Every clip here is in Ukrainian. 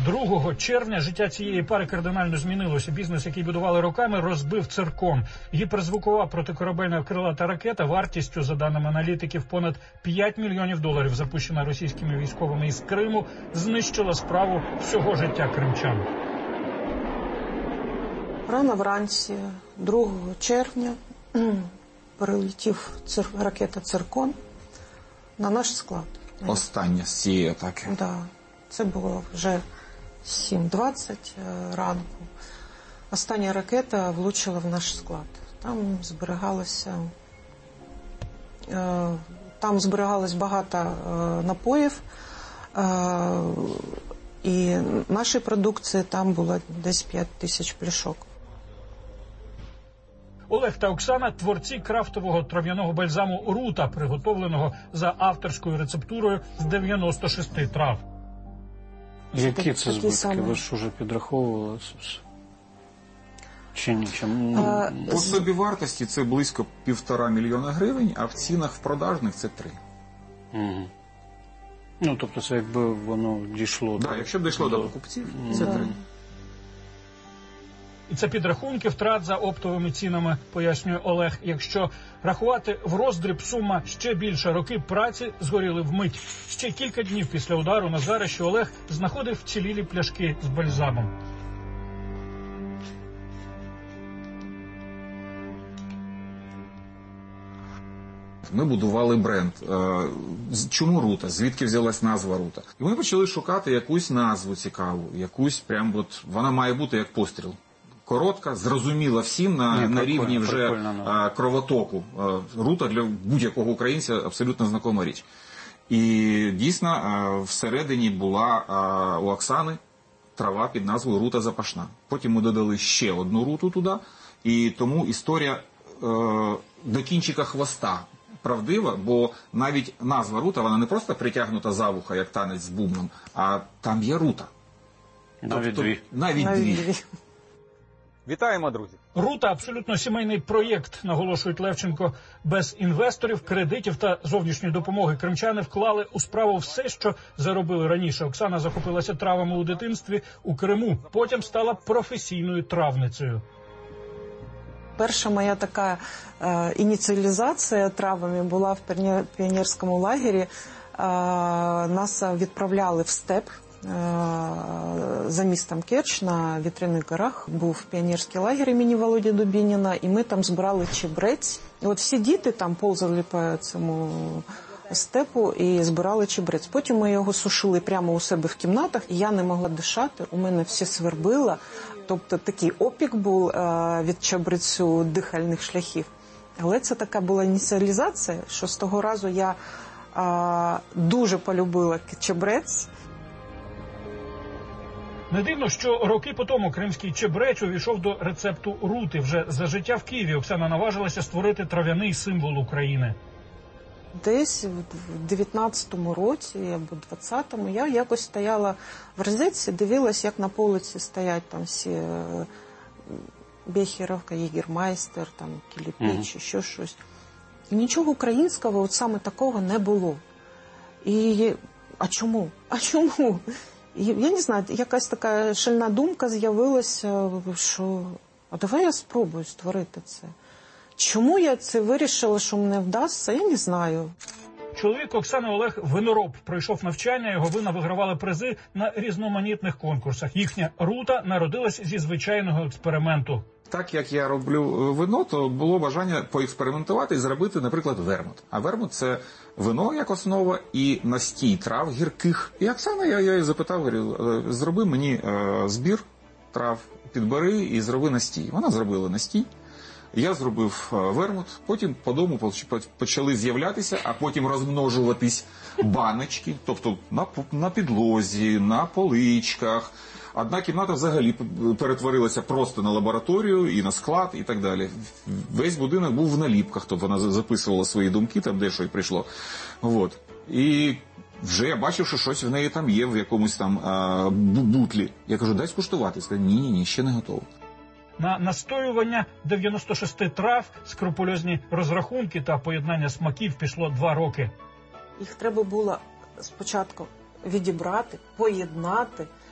2 червня життя цієї пари кардинально змінилося. Бізнес, який будували роками, розбив циркон. Гіперзвукова протикорабельна крилата ракета вартістю, за даними аналітиків, понад $5 мільйонів, запущена російськими військовими із Криму, знищила справу всього життя кримчан. Рано вранці 2 червня прилетів ракета «Циркон» на наш склад. Остання з цієї атаки. Так. Да. Це було вже 7:20 ранку. Остання ракета влучила в наш склад. Там зберігалось багато напоїв, і нашої продукції там було десь 5 тисяч пляшок. Олег та Оксана – творці крафтового трав'яного бальзаму «Рута», приготовленого за авторською рецептурою з 96 трав. Які це збитки? Ви ж уже підраховували? Чи нічим? По собівартості це близько $1,5 мільйона, а в цінах в продажних це 3. Угу. Ну, тобто це якби воно дійшло. Так, якщо б дійшло до покупців, це 3. І це підрахунки втрат за оптовими цінами, пояснює Олег. Якщо рахувати в роздріб, сума ще більша. Роки праці згоріли вмить. Ще кілька днів після удару на згарищі Олег знаходив вцілілі пляшки з бальзамом. Ми будували бренд. Чому «Рута»? Звідки взялась назва «Рута»? І ми почали шукати якусь назву цікаву, якусь прям от, вона має бути як постріл. Коротка, зрозуміла всім на рівні вже кровотоку. «Рута» для будь-якого українця абсолютно знакома річ. І дійсно всередині була у Оксани трава під назвою «Рута запашна». Потім ми додали ще одну руту туди, і тому історія до кінчика хвоста правдива, бо навіть назва «Рута», вона не просто притягнута за вуха, як танець з бубном, а там є рута. Навіть дві. Навіть дві. Вітаємо, друзі! «Рута» – абсолютно сімейний проєкт, наголошують Левченко. Без інвесторів, кредитів та зовнішньої допомоги кримчани вклали у справу все, що заробили раніше. Оксана захопилася травами у дитинстві у Криму, потім стала професійною травницею. Перша моя така ініціалізація травами була в піонерському лагері. Нас відправляли в степ за містом Керч на Вітряних горах. Був піонерський лагерь імені Володі Дубініна, і ми там збирали чебрець. І от всі діти там повзали по цьому степу і збирали чебрець. Потім ми його сушили прямо у себе в кімнатах, і я не могла дишати, у мене все свербило. Тобто такий опік був від чебрецю дихальних шляхів. Але це така була ініціалізація, що з того разу я дуже полюбила чебрець. Не дивно, що роки по тому кримський чебрець увійшов до рецепту «Рути». Вже за життя в Києві Оксана наважилася створити трав'яний символ України. Десь в 19-му році або 20-му я якось стояла в розетці, дивилась, як на полиці стоять там всі Бехеровка, Єгермайстер, там Кіліпіч, ще щось. І нічого українського от саме такого не було. І а чому? А чому? І, я не знаю, якась така шальна думка з'явилася, що а давай я спробую створити це. Чому я це вирішила, що мене вдасться, я не знаю. Чоловік Оксани Олег – винороб. Пройшов навчання, його вина вигравали призи на різноманітних конкурсах. Їхня «Рута» народилась зі звичайного експерименту. Так як я роблю вино, то було бажання поекспериментувати і зробити, наприклад, вермут. А вермут – це вино як основа і настій трав гірких. І Оксана, я її запитав, говорю, зроби мені збір трав, підбери і зроби настій. Вона зробила настій. Я зробив вермут, потім по дому почали з'являтися, а потім розмножуватись баночки, тобто на підлозі, на поличках. Одна кімната взагалі перетворилася просто на лабораторію і на склад і так далі. Весь будинок був в наліпках, тобто вона записувала свої думки, там де що й прийшло. От. І вже я бачив, що щось в неї там є, в якомусь там бутлі. Я кажу, дай скуштувати. Сказав, ні, ще не готово. На настоювання 96 трав, скрупульозні розрахунки та поєднання смаків пішло 2 роки. Їх треба було спочатку відібрати, поєднати,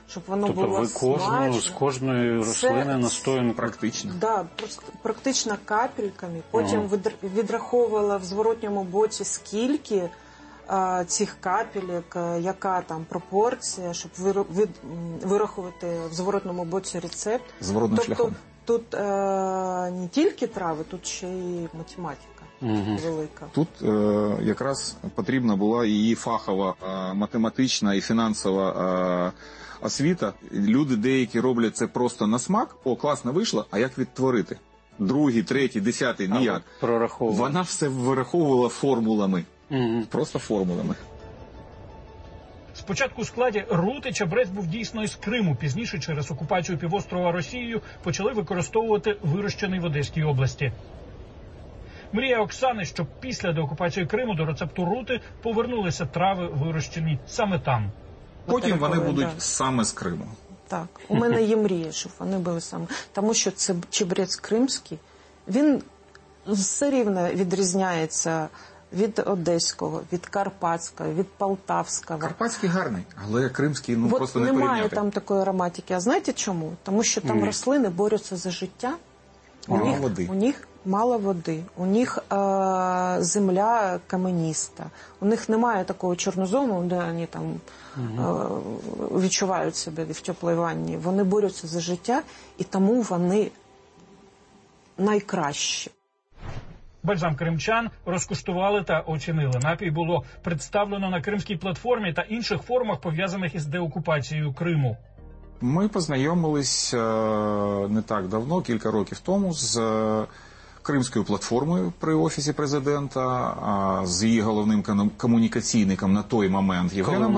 щоб воно Тобто було ви смачно. з кожної рослини настоянку? Практично. Да, практично капельками. Потім відраховувала в зворотньому боці, скільки цих капелек, яка там пропорція, щоб вирахувати в зворотному боці рецепт. Зворотним шляхом. Тут не тільки трави, тут ще й математика велика. Тут якраз потрібна була її фахова математична і фінансова освіта. Люди деякі роблять це просто на смак. О, класно вийшло, а як відтворити? Другий, третій, 10-й, ніяк. Вона все вираховувала формулами. Просто формулами. Спочатку у складі рути чабрець був дійсно із Криму. Пізніше, через окупацію півострова Росією, почали використовувати вирощений в Одеській області. Мрія Оксани, щоб після деокупації Криму до рецепту рути повернулися трави, вирощені саме там. Потім вони будуть саме з Криму. Так, у мене є мрія, щоб вони були саме. Тому що це чебрець кримський, він все рівно відрізняється від одеського, від карпатського, від полтавського. Карпатський гарний, але кримський просто не немає порівняти. там такої ароматики. А знаєте чому? Тому що там рослини борються за життя. У них мало води, у них земля камениста, у них немає такого чорнозему, де вони там відчувають себе в теплій ванні. Вони борються за життя, і тому вони найкращі. Бальзам кримчан розкуштували та оцінили. Напій було представлено на Кримській платформі та інших форумах, пов'язаних із деокупацією Криму. Ми познайомились не так давно, кілька років тому, з Кримською платформою при Офісі Президента, з її головним комунікаційником на той момент Євгеном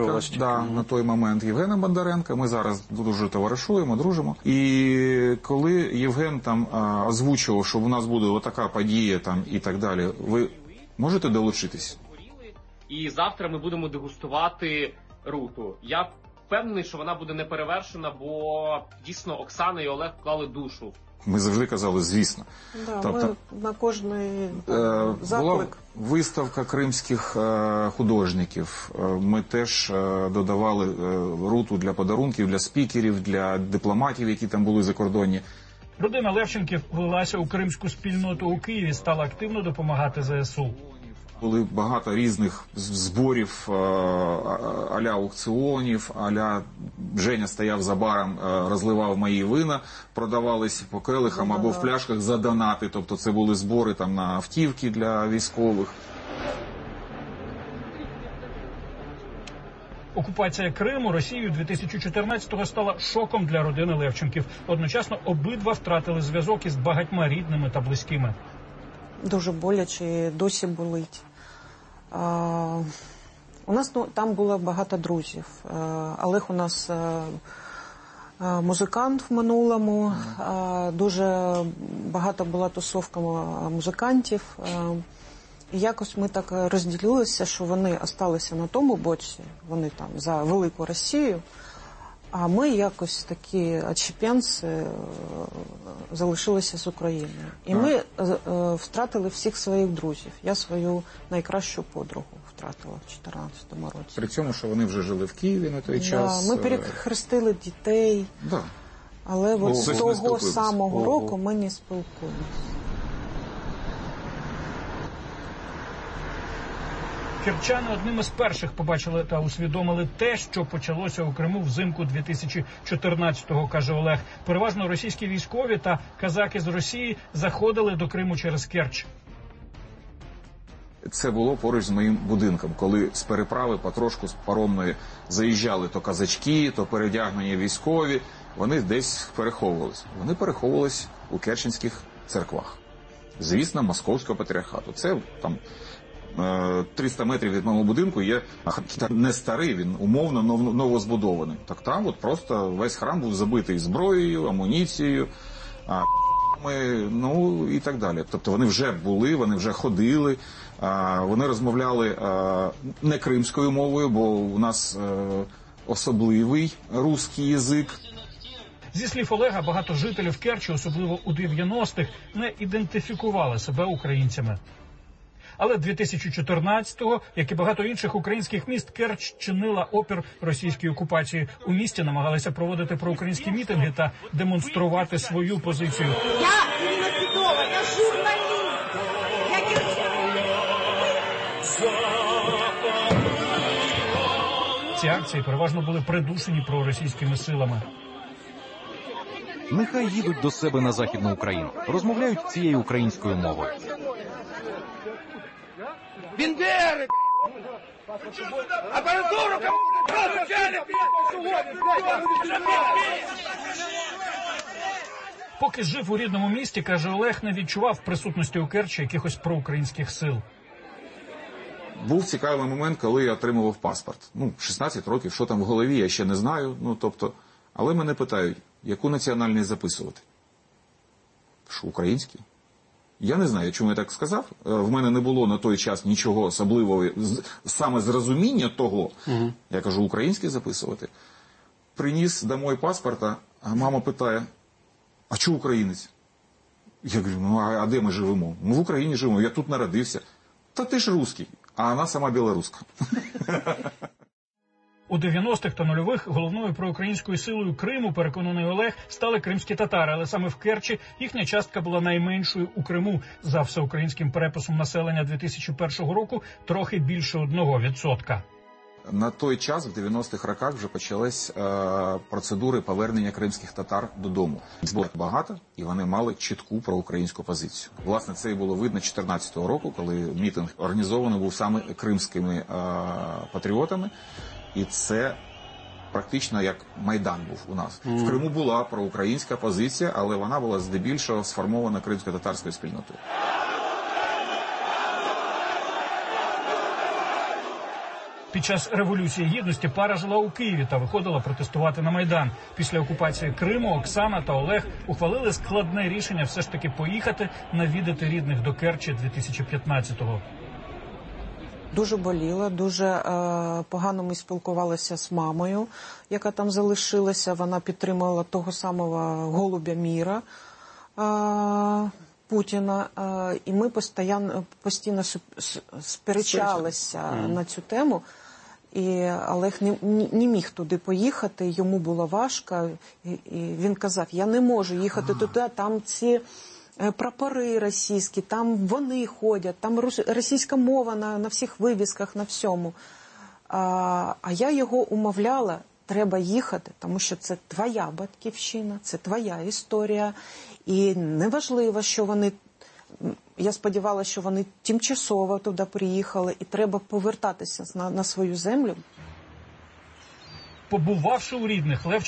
Бондаренко. Ми зараз дуже товаришуємо, дружимо. І коли Євген там озвучував, що у нас буде отака подія там і так далі, ви можете долучитись? І завтра ми будемо дегустувати руту. Я впевнений, що вона буде неперевершена, бо дійсно Оксана і Олег вклали душу. Ми завжди казали, звісно. Да, тобто, ми на кожний заклик. Була виставка кримських художників. Ми теж додавали руту для подарунків, для спікерів, для дипломатів, які там були закордонні. Родина Левченків влилася у кримську спільноту у Києві, стала активно допомагати ЗСУ. Були багато різних зборів, а-ля аукціонів, а-ля Женя стояв за баром, розливав мої вина, продавались по келихам або в пляшках за донати. Тобто це були збори там на автівки для військових. Окупація Криму Росією 2014-го стала шоком для родини Левченків. Одночасно обидва втратили зв'язок із багатьма рідними та близькими. Дуже боляче, і досі болить. У нас там було багато друзів. Олег у нас музикант в минулому, дуже багато була тусовка музикантів. І якось ми так розділилися, що вони залишилися на тому боці, вони там за велику Росію, а ми якось такі отщепенці залишилися з Україною. І ми втратили всіх своїх друзів. Я свою найкращу подругу втратила в 2014 році. При цьому, що вони вже жили в Києві на той час. Ми перехрестили дітей, але от з того самого року ми не спілкуємося. Керчани одним із перших побачили та усвідомили те, що почалося у Криму взимку 2014-го, каже Олег. Переважно російські військові та казаки з Росії заходили до Криму через Керч. Це було поруч з моїм будинком, коли з переправи потрошку з паромної заїжджали то казачки, то передягнені військові. Вони десь переховувалися. Вони переховувалися у керченських церквах. Звісно, Московського патріархату. Це там 300 метрів від мого будинку є не старий, він умовно новозбудований. Так там от просто весь храм був забитий зброєю, амуніцією, ну і так далі. Тобто вони вже були, вони вже ходили, вони розмовляли не кримською мовою, бо у нас особливий русський язик. Зі слів Олега, багато жителів Керчі, особливо у 90-х, не ідентифікували себе українцями. Але 2014-го, як і багато інших українських міст, Керч чинила опір російській окупації. У місті намагалися проводити проукраїнські мітинги та демонструвати свою позицію. Я Ірина Світова, я журналіст. Ці акції переважно були придушені проросійськими силами. Нехай їдуть до себе на Західну Україну, розмовляють цією українською мовою. Бендери! Апаратуру Поки жив у рідному місті, каже Олег, не відчував присутності у Керчі якихось проукраїнських сил. Був цікавий момент, коли я отримував паспорт. 16 років, що там в голові, я ще не знаю. Але мене питають, яку національність записувати? Що, український? Я не знаю, чому я так сказав. В мене не було на той час нічого особливого, саме зрозуміння того. Я кажу, український записувати. Приніс домой паспорта, а мама питає, а чого українець? Я говорю, а де ми живемо? Ми в Україні живемо, я тут народився. Та ти ж русський, а вона сама білоруска. У 90-х та нульових головною проукраїнською силою Криму, переконаний Олег, стали кримські татари, але саме в Керчі їхня частка була найменшою у Криму. За всеукраїнським переписом населення 2001 року трохи більше 1%. На той час, в 90-х роках, вже почались процедури повернення кримських татар додому. Було багато, і вони мали чітку проукраїнську позицію. Власне, це і було видно 2014 року, коли мітинг організований був саме кримськими патріотами. І це практично як Майдан був у нас. В Криму була проукраїнська позиція, але вона була здебільшого сформована кримсько-татарською спільнотою. Під час Революції Гідності пара жила у Києві та виходила протестувати на Майдан. Після окупації Криму Оксана та Олег ухвалили складне рішення все ж таки поїхати навідати рідних до Керчі 2015-го. Дуже боліла, дуже погано ми спілкувалися з мамою, яка там залишилася. Вона підтримувала того самого голубя міра Путіна. І ми постійно сперечалися на цю тему. І Олег не міг туди поїхати, йому було важко. І він казав, я не можу їхати туди, там ці прапори російські, там вони ходять, там російська мова на всіх вивісках, на всьому. А я його умовляла, треба їхати, тому що це твоя батьківщина, це твоя історія. І неважливо, що вони, я сподівалася, що вони тимчасово туди приїхали, і треба повертатися на свою землю. Побувавши у рідних, Лев